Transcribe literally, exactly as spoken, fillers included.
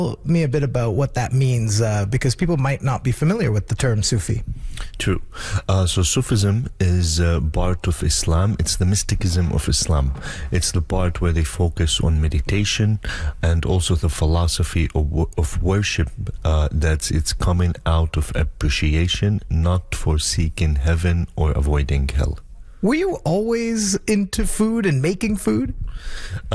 me a bit about what that means, uh, because people might not be familiar with the term Sufi. True. Uh, so Sufism is a part of Islam. It's the mysticism of Islam. It's the part where they focus on meditation and also the philosophy of, wo- of worship, uh, that it's coming out of appreciation, not for seeking heaven or avoiding hell. Were you always into food and making food?